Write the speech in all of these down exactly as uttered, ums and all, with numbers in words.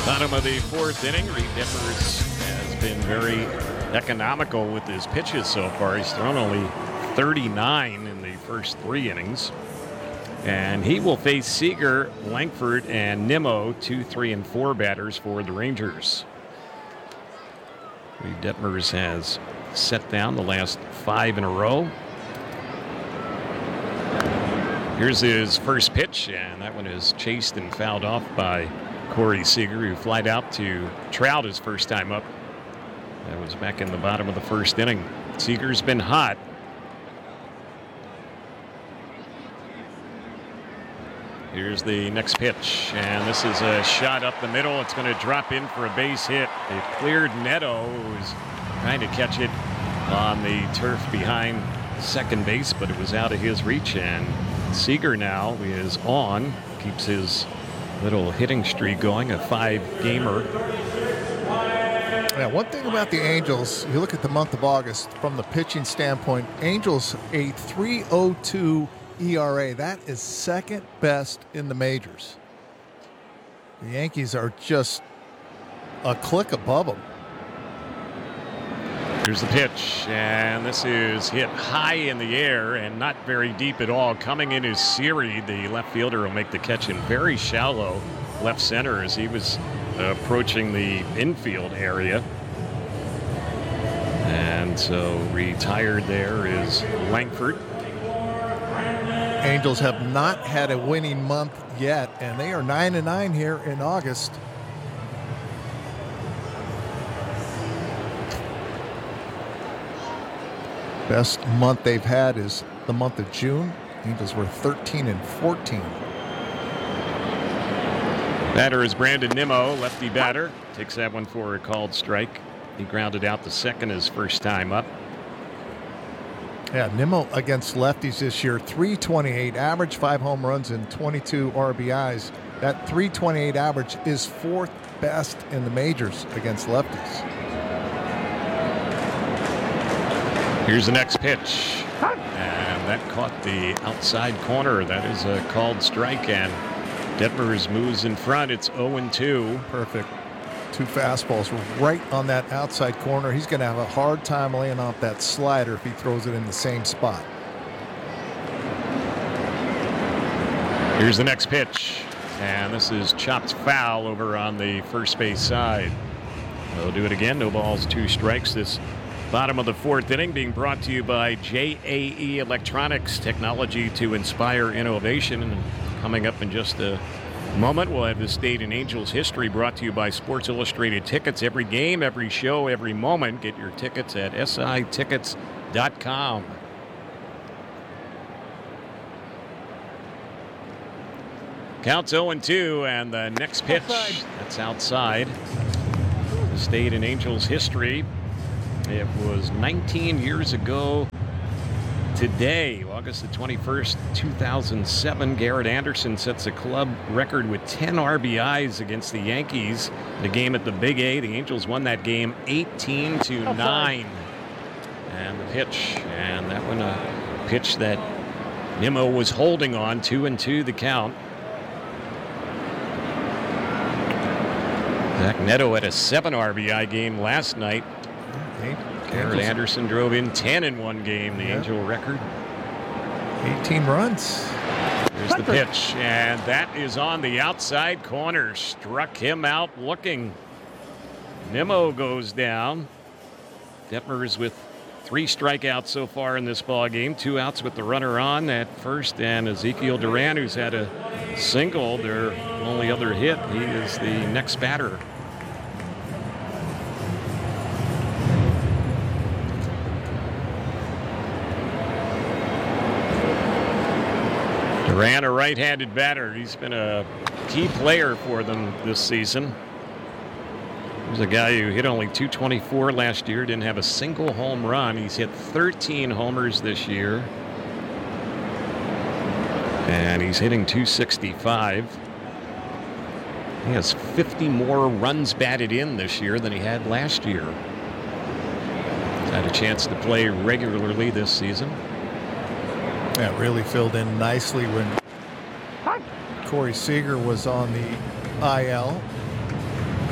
Bottom of the fourth inning, Reed Detmers has been very economical with his pitches so far. He's thrown only thirty-nine in the first three innings. And he will face Seager, Langford, and Nimmo, two, three, and four batters for the Rangers. Reed Detmers has set down the last five in a row. Here's his first pitch, and that one is chased and fouled off by Corey Seager, who flied out to Trout his first time up. That was back in the bottom of the first inning. Seager's been hot. Here's the next pitch, and this is a shot up the middle. It's going to drop in for a base hit. It cleared Neto, who's trying to catch it on the turf behind second base, but it was out of his reach, and Seager now is on, keeps his little hitting streak going, a five-gamer. Yeah, one thing about the Angels, you look at the month of August from the pitching standpoint, Angels a three point oh two E R A. That is second best in the majors. The Yankees are just a click above them. Here's the pitch, and this is hit high in the air and not very deep at all. Coming in is Siri, the left fielder, will make the catch in very shallow left center as he was approaching the infield area. And so retired there is Langford. Angels have not had a winning month yet, and they are nine and nine here in August. Best month they've had is the month of June. Angels were thirteen and fourteen. Batter is Brandon Nimmo, lefty batter. Takes that one for a called strike. He grounded out the second his first time up. Yeah, Nimmo against lefties this year, three twenty-eight average, five home runs and twenty-two R B Is. That three twenty-eight average is fourth best in the majors against lefties. Here's the next pitch, and that caught the outside corner. That is a called strike, and Detmers moves in front. It's oh and two. Perfect. Two fastballs right on that outside corner. He's going to have a hard time laying off that slider if he throws it in the same spot. Here's the next pitch, and this is chopped foul over on the first base side. They'll do it again. No balls, two strikes. This bottom of the fourth inning being brought to you by J A E Electronics, technology to inspire innovation. And coming up in just a moment, we'll have the State and Angels history brought to you by Sports Illustrated Tickets. Every game, every show, every moment. Get your tickets at S I tickets dot com. Counts oh and two, and the next pitch, outside. That's outside. The State and Angels history. It was nineteen years ago today, August the twenty-first, two thousand seven. Garrett Anderson sets a club record with ten R B Is against the Yankees. The game at the Big A, the Angels won that game eighteen to nine. And the pitch, and that one a pitch that Nimmo was holding on, two and two the count. Zach Neto had a seven R B I game last night. Garrett Anderson drove in ten in one game, the yeah. Angel record. eighteen runs. There's the pitch, and that is on the outside corner. Struck him out looking. Nimmo goes down. Detmers with three strikeouts so far in this ball game. Two outs with the runner on at first, and Ezekiel Duran, who's had a single, their only other hit. He is the next batter. Duran, a right-handed batter. He's been a key player for them this season. He's a guy who hit only two twenty-four last year, didn't have a single home run. He's hit thirteen homers this year. And he's hitting two sixty-five. He has fifty more runs batted in this year than he had last year. He's had a chance to play regularly this season. Yeah, really filled in nicely when Corey Seager was on the I L.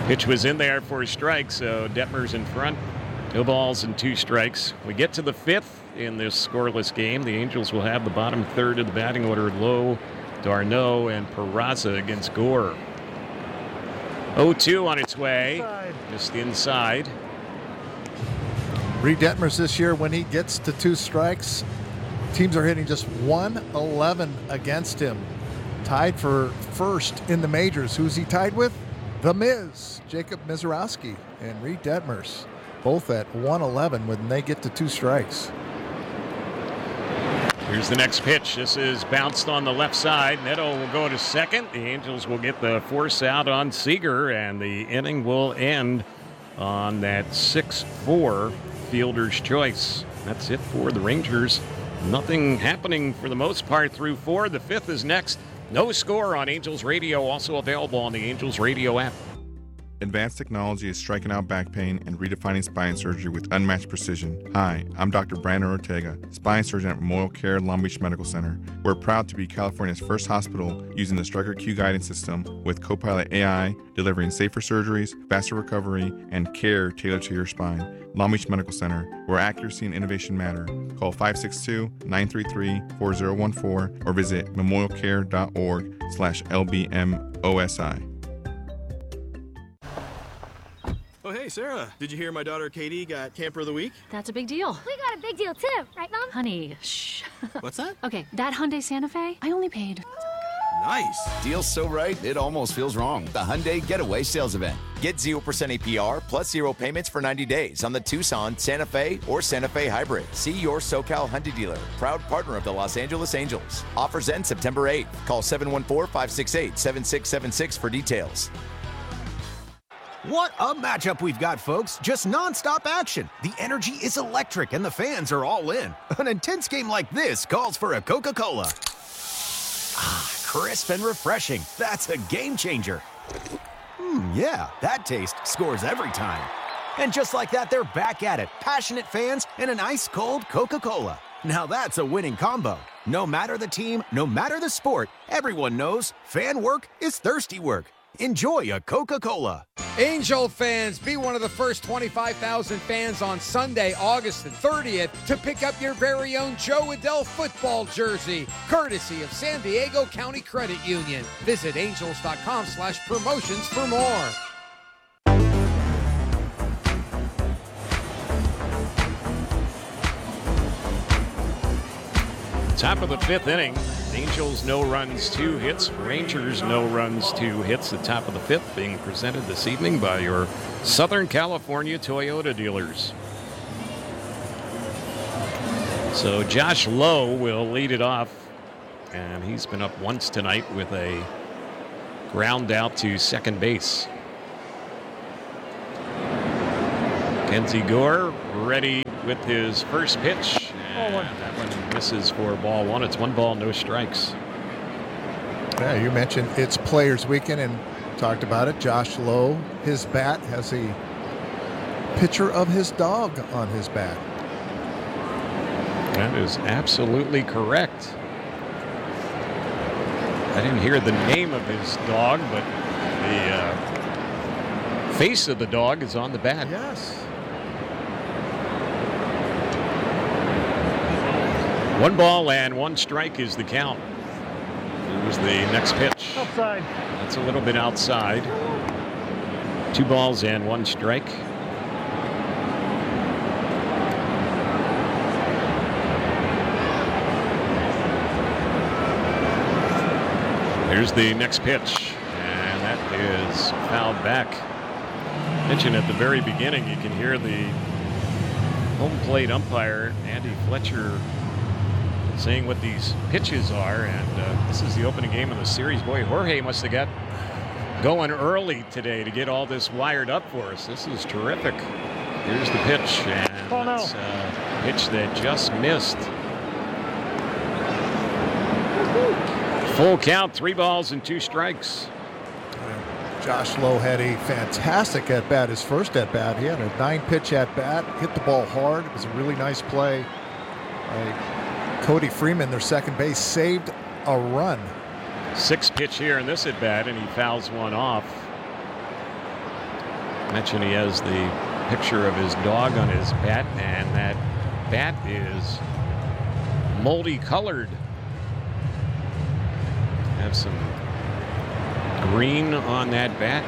Pitch was in there for a strike, so Detmer's in front. No balls and two strikes. We get to the fifth in this scoreless game. The Angels will have the bottom third of the batting order: Lowe, d'Arnaud, and Peraza against Gore. oh two on its way. Inside. Just inside. Reed Detmers this year, when he gets to two strikes, teams are hitting just one eleven against him. Tied for first in the majors. Who's he tied with? The Miz, Jacob Misiorowski, and Reed Detmers, both at one eleven when they get to two strikes. Here's the next pitch. This is bounced on the left side. Neto will go to second. The Angels will get the force out on Seager, and the inning will end on that six four fielder's choice. That's it for the Rangers. Nothing happening for the most part through four. The fifth is next. No score on Angels Radio, also available on the Angels Radio app. Advanced technology is striking out back pain and redefining spine surgery with unmatched precision. Hi, I'm Doctor Brandon Ortega, spine surgeon at Memorial Care Long Beach Medical Center. We're proud to be California's first hospital using the Stryker Q guidance system with Copilot A I, delivering safer surgeries, faster recovery, and care tailored to your spine. Long Beach Medical Center, where accuracy and innovation matter. Call five six two, nine three three, four zero one four or visit memorialcare.org slash LBMOSI. Oh, hey, Sarah, did you hear my daughter Katie got Camper of the Week? That's a big deal. We got a big deal, too. Right, Mom? Honey, shh. What's that? Okay, that Hyundai Santa Fe, I only paid. Nice. Deal's so right, it almost feels wrong. The Hyundai Getaway Sales Event. Get zero percent A P R plus zero payments for ninety days on the Tucson, Santa Fe, or Santa Fe Hybrid. See your SoCal Hyundai dealer. Proud partner of the Los Angeles Angels. Offers end September eighth. Call seven one four, five six eight, seven six seven six for details. What a matchup we've got, folks. Just nonstop action. The energy is electric and the fans are all in. An intense game like this calls for a Coca-Cola. Ah, crisp and refreshing. That's a game changer. Hmm, yeah, that taste scores every time. And just like that, they're back at it. Passionate fans and an ice-cold Coca-Cola. Now that's a winning combo. No matter the team, no matter the sport, everyone knows fan work is thirsty work. Enjoy a Coca-Cola. Angel fans, be one of the first twenty-five thousand fans on Sunday, August the thirtieth, to pick up your very own Joe Adell football jersey, courtesy of San Diego County Credit Union. Visit angels.com slash promotions for more. Top of the fifth inning. Angels no runs, two hits. Rangers no runs, two hits. The top of the fifth being presented this evening by your Southern California Toyota dealers. So Josh Lowe will lead it off, and he's been up once tonight with a ground out to second base. Kenzie Gore ready with his first pitch. And that one misses for ball one. It's one ball, no strikes. Yeah, you mentioned it's Players Weekend and talked about it. Josh Lowe, his bat has a picture of his dog on his bat. That is absolutely correct. I didn't hear the name of his dog, but the uh, face of the dog is on the bat. Yes. One ball and one strike is the count. Here's the next pitch. Outside. That's a little bit outside. Two balls and one strike. Here's the next pitch, and that is fouled back. Mentioned at the very beginning, you can hear the home plate umpire, Andy Fletcher, saying what these pitches are, and uh, this is the opening game of the series. Boy, Jorge must have got going early today to get all this wired up for us. This is terrific. Here's the pitch, and oh, no. it's a pitch that just missed. Full count, three balls and two strikes. Josh Lowe had a fantastic at-bat, his first at-bat. He had a nine-pitch at-bat, hit the ball hard. It was a really nice play. Uh, Cody Freeman, their second base, saved a run. Sixth pitch here in this at-bat, and he fouls one off. Mentioned he has the picture of his dog on his bat, and that bat is multi-colored. Have some green on that bat.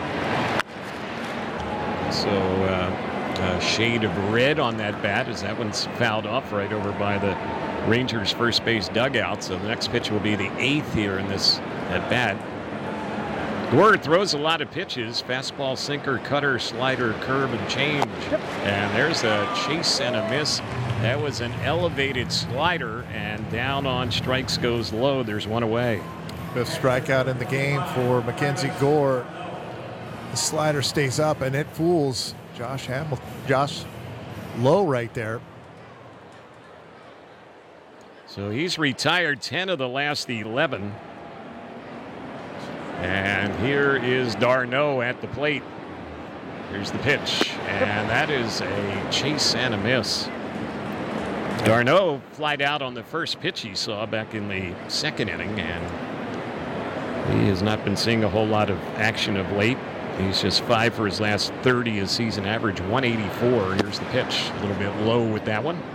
So uh, a shade of red on that bat as that one's fouled off right over by the Rangers first base dugout. So the next pitch will be the eighth here in this at bat. Gore throws a lot of pitches: fastball, sinker, cutter, slider, curve, and change. And there's a chase and a miss. That was an elevated slider, and down on strikes goes low. There's one away. Fifth strikeout in the game for Mackenzie Gore. The slider stays up, and it fools Josh Hamilton, Josh Lowe right there. So he's retired ten of the last eleven. And here is d'Arnaud at the plate. Here's the pitch, and that is a chase and a miss. d'Arnaud flied out on the first pitch he saw back in the second inning, and he has not been seeing a whole lot of action of late. He's just five for his last thirty, his season average one eighty-four. Here's the pitch, a little bit low with that one.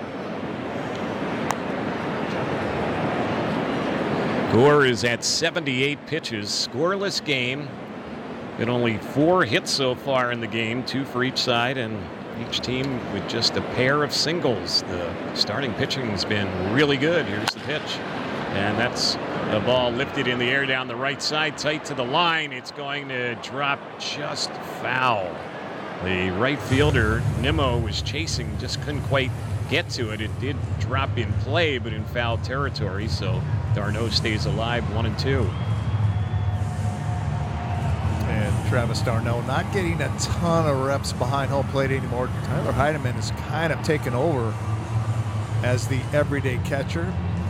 Gore is at seventy-eight pitches, scoreless game. Been only four hits so far in the game, two for each side, and each team with just a pair of singles. The starting pitching has been really good. Here's the pitch, and that's a ball lifted in the air down the right side, tight to the line. It's going to drop just foul. The right fielder, Nimmo, was chasing, just couldn't quite get to it. It did drop in play, but in foul territory, so d'Arnaud stays alive, one and two. And Travis d'Arnaud not getting a ton of reps behind home plate anymore. Tyler Heidemann has kind of taken over as the everyday catcher.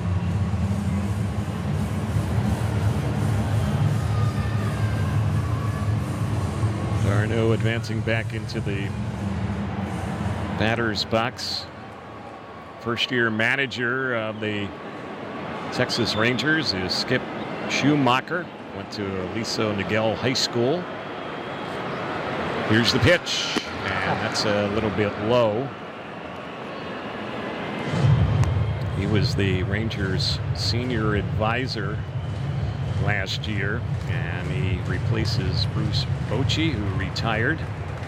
d'Arnaud advancing back into the batter's box. First-year manager of the Texas Rangers is Skip Schumacher. Went to Aliso Niguel High School. Here's the pitch, and that's a little bit low. He was the Rangers' senior advisor last year, and he replaces Bruce Bochy, who retired.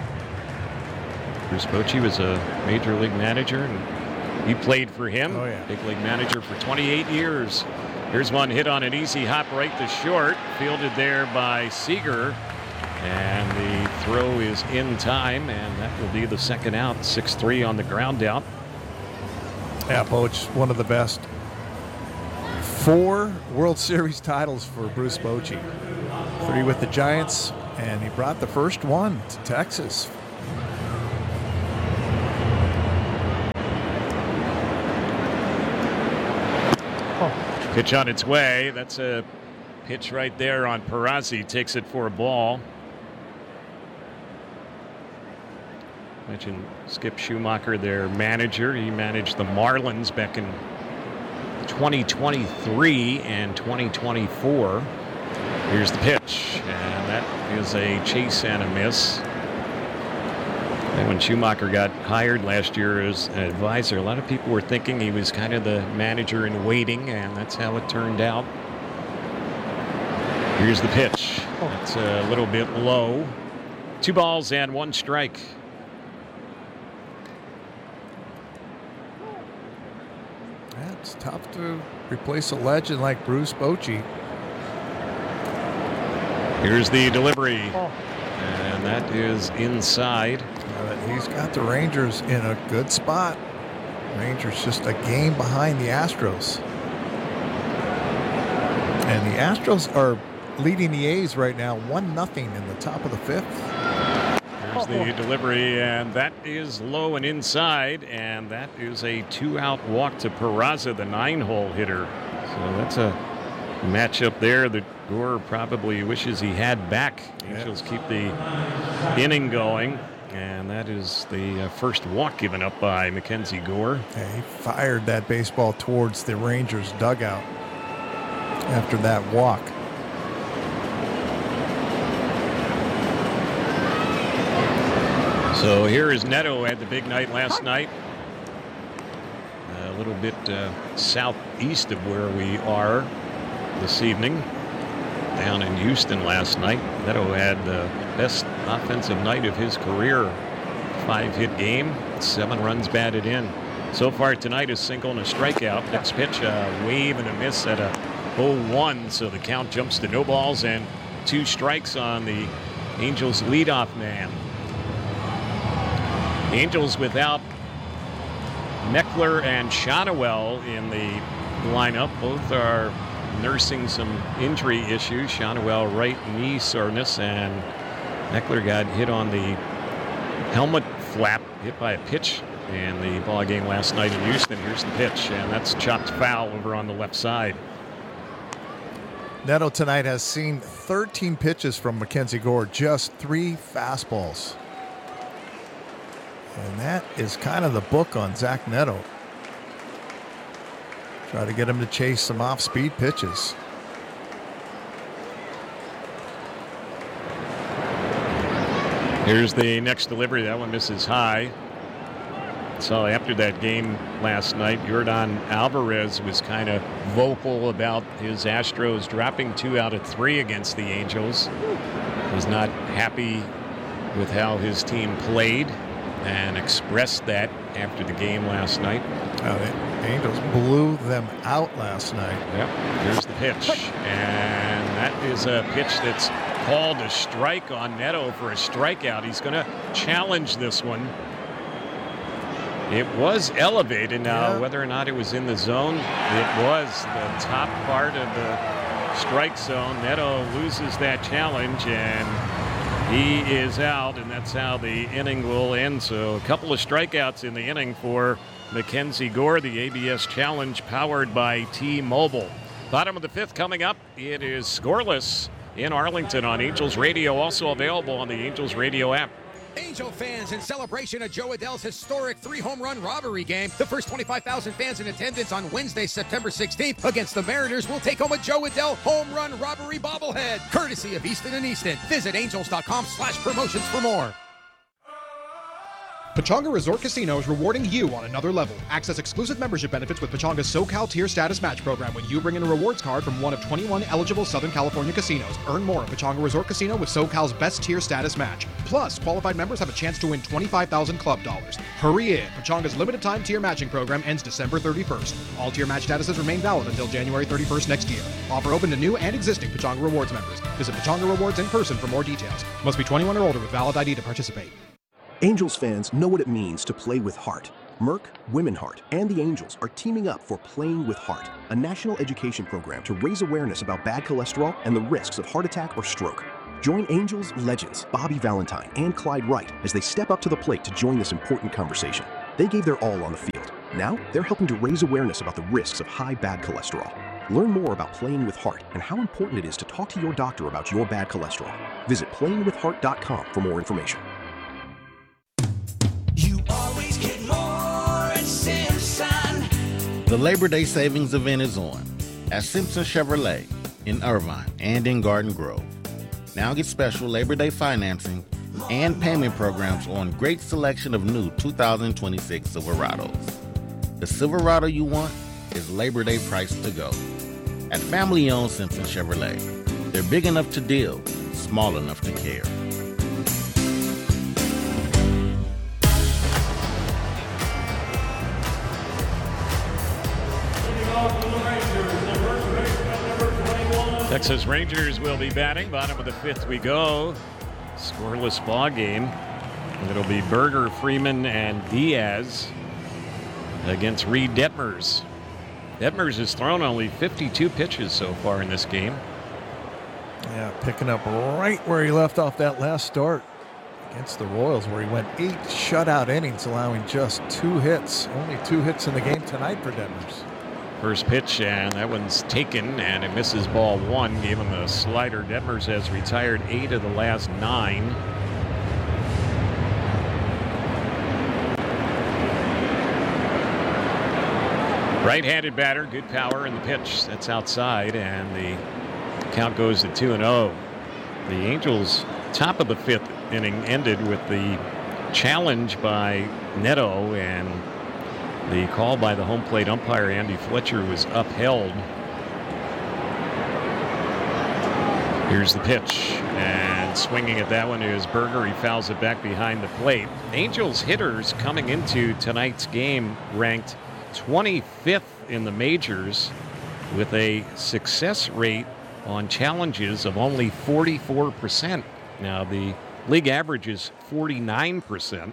Bruce Bochy was a major league manager, and he played for him. Oh, yeah. Big league manager for twenty-eight years. Here's one hit on an easy hop right to short, fielded there by Seager, and the throw is in time, and that will be the second out. six three on the ground out. Yeah, Boch, one of the best. Four World Series titles for Bruce Bochy. Three with the Giants, and he brought the first one to Texas. Pitch on its way. That's a pitch right there on Perazi. Takes it for a ball. Mentioned Skip Schumacher, their manager. He managed the Marlins back in twenty twenty-three and twenty twenty-four. Here's the pitch, and that is a chase and a miss. And when Schumacher got hired last year as an advisor, a lot of people were thinking he was kind of the manager in waiting, and that's how it turned out. Here's the pitch. That's a little bit low. Two balls and one strike. Yeah, it's tough to replace a legend like Bruce Bochy. Here's the delivery, and that is inside. He's got the Rangers in a good spot. Rangers just a game behind the Astros. And the Astros are leading the A's right now, one nothing in the top of the fifth. Here's the delivery, and that is low and inside, and that is a two-out walk to Peraza, the nine-hole hitter. So that's a matchup there that Gore probably wishes he had back. Angels keep the inning going. And that is the uh, first walk given up by Mackenzie Gore. Yeah, he fired that baseball towards the Rangers dugout after that walk. So here is Neto had the big night last night. A little bit uh, southeast of where we are this evening. Down in Houston last night. Neto had the best offensive night of his career. Five-hit game, seven runs batted in. So far tonight, a single and a strikeout. Next pitch, a wave and a miss at a oh one. So the count jumps to no balls and two strikes on the Angels leadoff man. The Angels without Meckler and Shonowell in the lineup. Both are nursing some injury issues. Shonowell right knee soreness, and Meckler got hit on the helmet flap, hit by a pitch in the ball game last night in Houston. Here's the pitch, and that's chopped foul over on the left side. Neto tonight has seen thirteen pitches from Mackenzie Gore, just three fastballs. And that is kind of the book on Zach Neto. Try to get him to chase some off-speed pitches. Here's the next delivery. That one misses high. So after that game last night, Yordan Alvarez was kind of vocal about his Astros dropping two out of three against the Angels. Was not happy with how his team played and expressed that after the game last night. Oh, the Angels blew them out last night. Yep. Here's the pitch. And that is a pitch that's called a strike on Neto for a strikeout. He's going to challenge this one. It was elevated. Now, yeah. Whether or not it was in the zone, it was the top part of the strike zone. Neto loses that challenge, and he is out, and that's how the inning will end. So a couple of strikeouts in the inning for Mackenzie Gore, the A B S Challenge powered by T-Mobile. Bottom of the fifth coming up. It is scoreless in Arlington on Angels Radio, also available on the Angels Radio app. Angel fans, in celebration of Joe Adell's historic three-home run robbery game, the first twenty-five thousand fans in attendance on Wednesday, September sixteenth against the Mariners will take home a Joe Adell home run robbery bobblehead, courtesy of Easton and Easton. Visit angels.com slash promotions for more. Pechanga Resort Casino is rewarding you on another level. Access exclusive membership benefits with Pechanga's SoCal Tier Status Match program when you bring in a rewards card from one of twenty-one eligible Southern California casinos. Earn more at Pechanga Resort Casino with SoCal's best tier status match. Plus, qualified members have a chance to win twenty-five thousand club dollars. Hurry in. Pechanga's limited time tier matching program ends December thirty-first. All tier match statuses remain valid until January thirty-first next year. Offer open to new and existing Pechanga Rewards members. Visit Pechanga Rewards in person for more details. Must be twenty-one or older with valid I D to participate. Angels fans know what it means to play with heart. Merck, Women Heart, and the Angels are teaming up for Playing with Heart, a national education program to raise awareness about bad cholesterol and the risks of heart attack or stroke. Join Angels legends Bobby Valentine and Clyde Wright as they step up to the plate to join this important conversation. They gave their all on the field. Now, they're helping to raise awareness about the risks of high bad cholesterol. Learn more about Playing with Heart and how important it is to talk to your doctor about your bad cholesterol. Visit playing with heart dot com for more information. The Labor Day Savings event is on at Simpson Chevrolet in Irvine and in Garden Grove. Now get special Labor Day financing and payment programs on great selection of new two thousand twenty-six Silverados. The Silverado you want is Labor Day price to go. At family-owned Simpson Chevrolet, they're big enough to deal, small enough to care. Texas Rangers will be batting. Bottom of the fifth we go. Scoreless ball game. It'll be Berger, Freeman, and Diaz against Reed Detmers. Detmers has thrown only fifty-two pitches so far in this game. Yeah, picking up right where he left off that last start against the Royals, where he went eight shutout innings, allowing just two hits. Only two hits in the game tonight for Detmers. First pitch, and that one's taken, and it misses ball one. Gave him the slider. Detmers has retired eight of the last nine. Right-handed batter, good power in the pitch. That's outside, and the count goes to two and oh. The Angels' top of the fifth inning ended with the challenge by Neto, and the call by the home plate umpire, Andy Fletcher, was upheld. Here's the pitch, and swinging at that one is Berger. He fouls it back behind the plate. Angels hitters coming into tonight's game ranked twenty-fifth in the majors with a success rate on challenges of only forty-four percent. Now, the league average is forty-nine percent.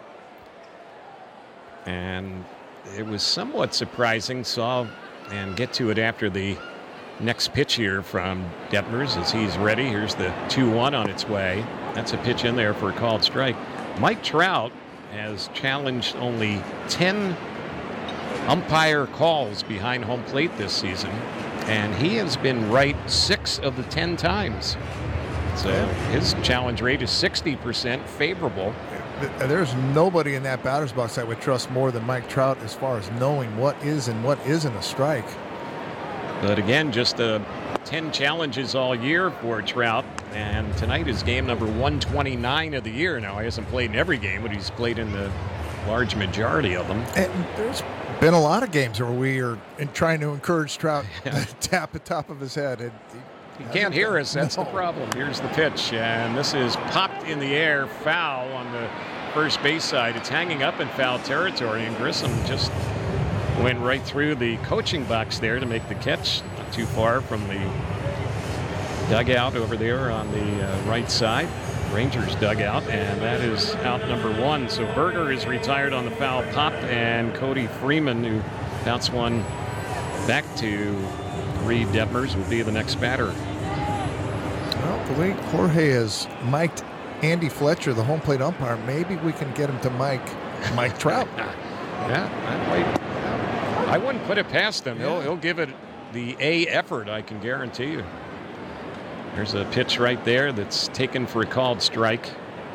And it was somewhat surprising. Saw and get to it after the next pitch here from Detmers as he's ready. Here's the two one on its way. That's a pitch in there for a called strike. Mike Trout has challenged only ten umpire calls behind home plate this season, and he has been right six of the ten times. So his challenge rate is sixty percent favorable. There's nobody in that batter's box I would trust more than Mike Trout as far as knowing what is and what isn't a strike. But again, just uh, ten challenges all year for Trout, and tonight is game number one twenty-nine of the year. Now, he hasn't played in every game, but he's played in the large majority of them. And there's been a lot of games where we are in trying to encourage Trout Yeah. to tap the top of his head. It, He can't hear us. That's no. the problem. Here's the pitch, and this is popped in the air, foul on the first base side. It's hanging up in foul territory, and Grissom just went right through the coaching box there to make the catch. Not too far from the dugout over there on the uh, right side. Rangers dugout, and that is out number one. So Berger is retired on the foul pop, and Cody Freeman, who bounced one back to Reed Detmers, will be the next batter. Well, the way Jorge has mic'd Andy Fletcher, the home plate umpire, maybe we can get him to mic Mike Trout. Yeah, I, might, I wouldn't put it past him. He'll, he'll give it the A effort, I can guarantee you. There's a pitch right there that's taken for a called strike.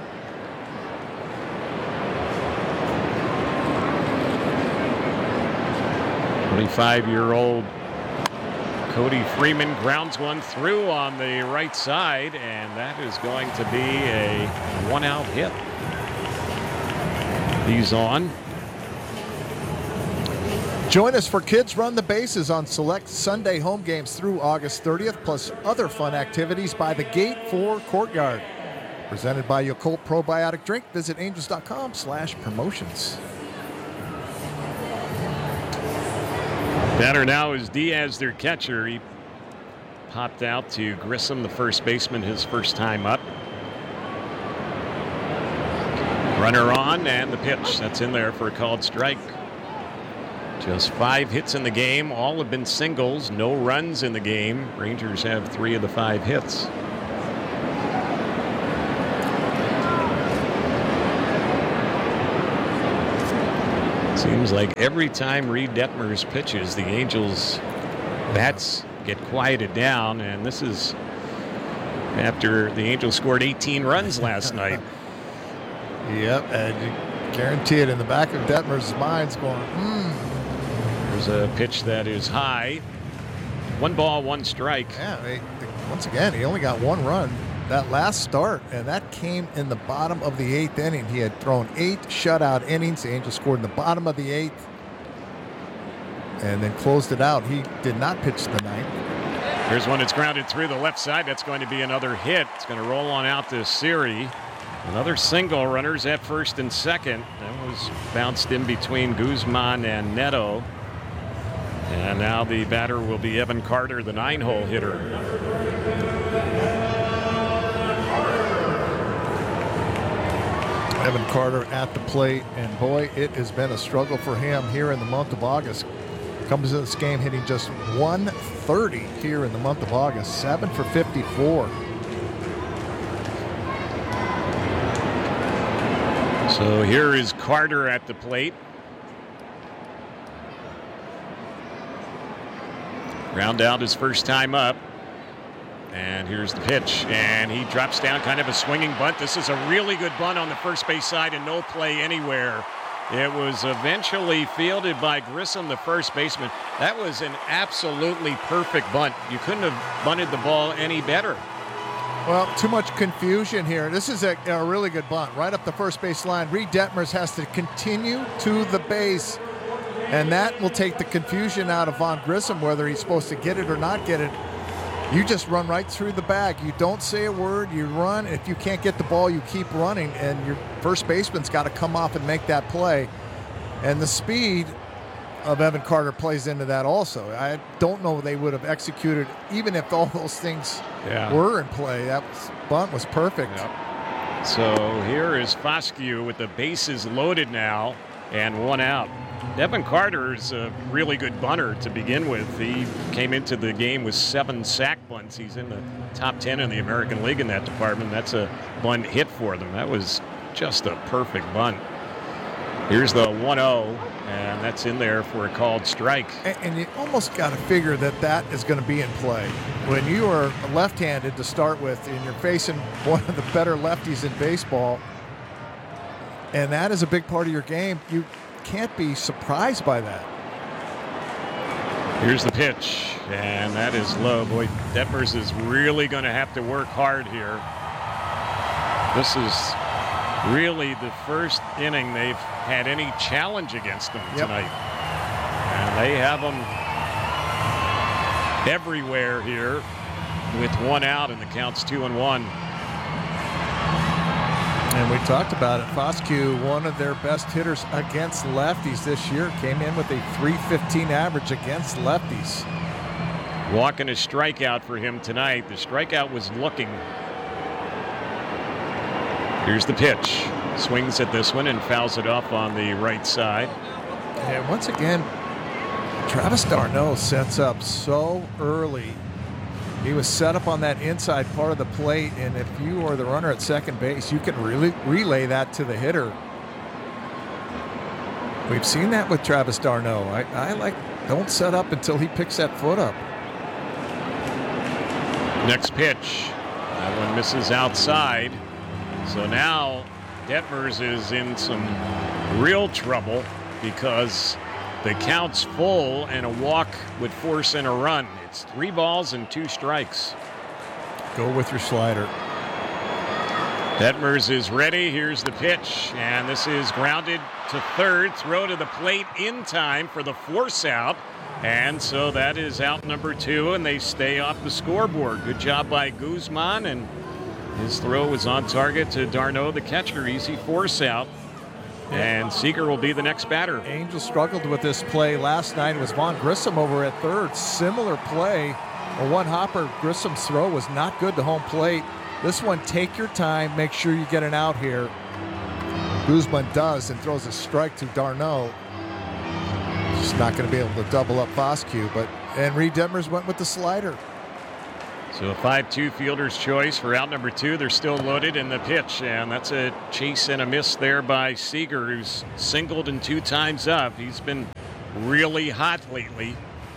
twenty-five-year-old Cody Freeman grounds one through on the right side, and that is going to be a one-out hit. He's on. Join us for Kids Run the Bases on select Sunday home games through August thirtieth, plus other fun activities by the Gate four Courtyard. Presented by Yakult Probiotic Drink. Visit angels.com slash promotions. Batter now is Diaz, their catcher. He popped out to Grissom, the first baseman, his first time up. Runner on, and the pitch. That's in there for a called strike. Just five hits in the game. All have been singles. No runs in the game. Rangers have three of the five hits. Seems like every time Reed Detmers pitches, the Angels' bats get quieted down, and this is after the Angels scored eighteen runs last night. Yep, and you guarantee it in the back of Detmers' mind's going, hmm. There's a pitch that is high. One ball, one strike. Yeah, they, they, once again, he only got one run that last start, and that came in the bottom of the eighth inning. He had thrown eight shutout innings. The Angels scored in the bottom of the eighth and then closed it out. He did not pitch the ninth. Here's one that's grounded through the left side. That's going to be another hit. It's going to roll on out to Siri. Another single. Runners at first and second. That was bounced in between Guzman and Neto. And now the batter will be Evan Carter, the nine-hole hitter. Evan Carter at the plate, and boy, it has been a struggle for him here in the month of August. Comes in this game hitting just one thirty here in the month of August, seven for fifty-four. So here is Carter at the plate. Ground out his first time up. And here's the pitch. And he drops down, kind of a swinging bunt. This is a really good bunt on the first base side and no play anywhere. It was eventually fielded by Grissom, the first baseman. That was an absolutely perfect bunt. You couldn't have bunted the ball any better. Well, too much confusion here. This is a, a really good bunt right up the first base line. Reed Detmers has to continue to the base, and that will take the confusion out of Vaughn Grissom, whether he's supposed to get it or not get it. You just run right through the bag. You don't say a word. You run. If you can't get the ball, you keep running, and your first baseman's got to come off and make that play. And the speed of Evan Carter plays into that also. I don't know they would have executed, even if all those things yeah. were in play. That was, bunt was perfect. Yep. So here is Foscue with the bases loaded now and one out. Evan Carter is a really good bunter to begin with. He came into the game with seven sack bunts. He's in the top ten in the American League in that department. That's a bunt hit for them. That was just a perfect bunt. Here's the one oh, and that's in there for a called strike. And, and you almost got to figure that that is going to be in play. When you are left-handed to start with, and you're facing one of the better lefties in baseball, and that is a big part of your game, you can't be surprised by that. Here's the pitch, and that is low. Boy, Detmers is really going to have to work hard here. This is really the first inning they've had any challenge against them yep. tonight. And they have them everywhere here with one out, and the count's two and one. And we talked about it. Foscue, one of their best hitters against lefties this year, came in with a three fifteen average against lefties. Walking a strikeout for him tonight. The strikeout was looking. Here's the pitch. Swings at this one and fouls it off on the right side. And once again, Travis d'Arnaud sets up so early. He was set up on that inside part of the plate, and if you are the runner at second base, you can really relay that to the hitter. We've seen that with Travis d'Arnaud. I, I like, don't set up until he picks that foot up. Next pitch. That one misses outside. So now Detmers is in some real trouble because the count's full and a walk would force in a run. It's three balls and two strikes. Go with your slider. Detmers is ready. Here's the pitch, and this is grounded to third. Throw to the plate in time for the force out. And so that is out number two, and they stay off the scoreboard. Good job by Guzman, and his throw was on target to d'Arnaud, the catcher. Easy force out. And Seager will be the next batter. Angels struggled with this play last night. It was Vaughn Grissom over at third. Similar play. A one hopper. Grissom's throw was not good to home plate. This one, take your time. Make sure you get an out here. Guzman does and throws a strike to d'Arnaud. Just not going to be able to double up Foscue. But and Reed Detmers went with the slider. So a five two fielder's choice for out number two. They're still loaded in the pitch, and that's a chase and a miss there by Seager, who's singled and two times up. He's been really hot lately.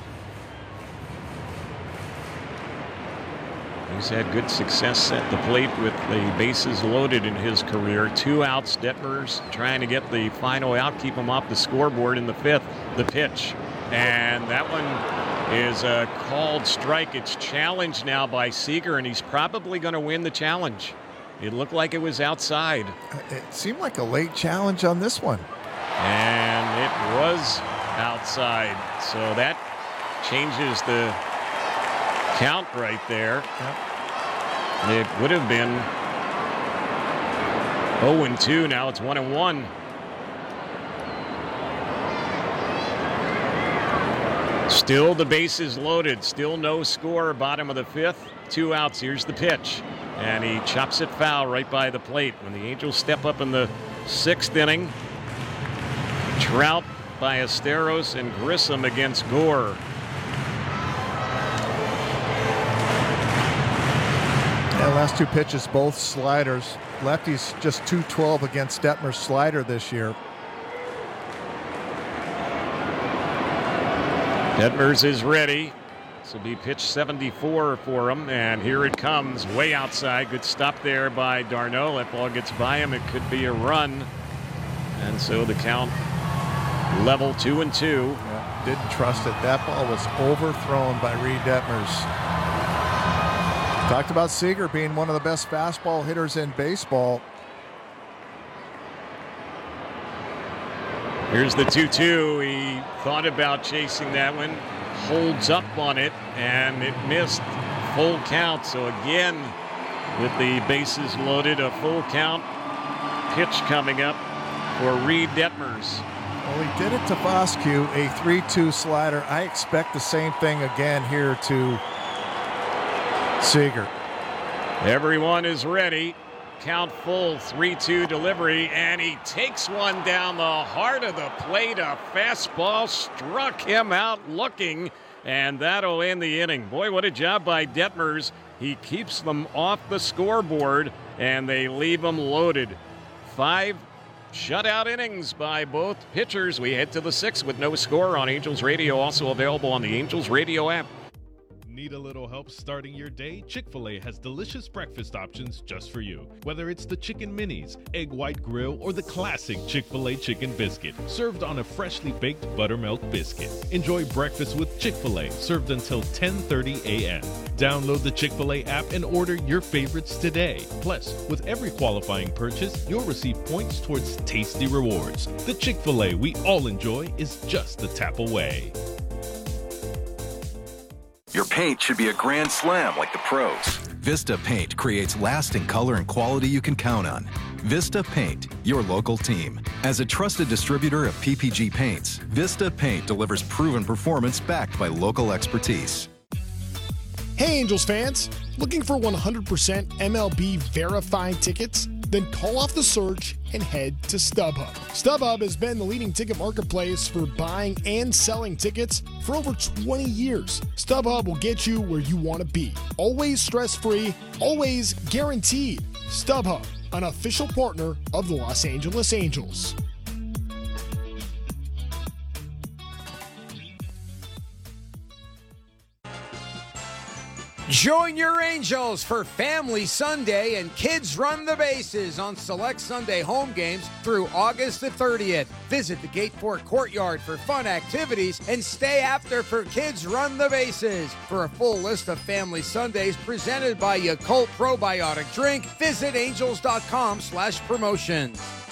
He's had good success at the plate with the bases loaded in his career. Two outs. Detmers trying to get the final out, keep him off the scoreboard in the fifth. The pitch, and that one is a called strike. It's challenged now by Seager, and he's probably going to win the challenge. It looked like it was outside. It seemed like a late challenge on this one. And it was outside. So that changes the count right there. Yep. It would have been oh and two. Now it's one and one. Still the bases loaded. Still no score. Bottom of the fifth. Two outs. Here's the pitch. And he chops it foul right by the plate. When the Angels step up in the sixth inning, Trout by Esteros and Grissom against Gore. Yeah, last two pitches, both sliders. Lefty's just two twelve against Detmer's slider this year. Detmers is ready. This will be pitch seventy-four for him, and here it comes, way outside. Good stop there by d'Arnaud. That ball gets by him. It could be a run, and so the count level two and two. Yeah, didn't trust it. That ball was overthrown by Reed Detmers. Talked about Seager being one of the best fastball hitters in baseball. Here's the two two. He thought about chasing that one, holds up on it, and it missed. Full count. So again, with the bases loaded, a full count pitch coming up for Reed Detmers. Well, he did it to Foscue, a three two slider. I expect the same thing again here to Seager. Everyone is ready. Count full, three two delivery, and he takes one down the heart of the plate. A fastball struck him out looking, and that'll end the inning. Boy, what a job by Detmers. He keeps them off the scoreboard, and they leave them loaded. Five shutout innings by both pitchers. We head to the sixth with no score on Angels Radio, also available on the Angels Radio app. Need a little help starting your day? Chick-fil-A has delicious breakfast options just for you. Whether it's the Chicken Minis, Egg White Grill, or the classic Chick-fil-A Chicken Biscuit, served on a freshly baked buttermilk biscuit. Enjoy breakfast with Chick-fil-A, served until ten thirty a.m. Download the Chick-fil-A app and order your favorites today. Plus, with every qualifying purchase, you'll receive points towards tasty rewards. The Chick-fil-A we all enjoy is just a tap away. Your paint should be a grand slam like the pros. Vista Paint creates lasting color and quality you can count on. Vista Paint, your local team. As a trusted distributor of P P G paints, Vista Paint delivers proven performance backed by local expertise. Hey Angels fans, looking for one hundred percent M L B verified tickets? Then call off the search and head to StubHub. StubHub has been the leading ticket marketplace for buying and selling tickets for over twenty years. StubHub will get you where you want to be. Always stress-free, always guaranteed. StubHub, an official partner of the Los Angeles Angels. Join your Angels for Family Sunday and Kids Run the Bases on select Sunday home games through August the thirtieth. Visit the Gateport Courtyard for fun activities and stay after for Kids Run the Bases. For a full list of Family Sundays presented by Yakult Probiotic Drink, visit angels dot com slash promotions.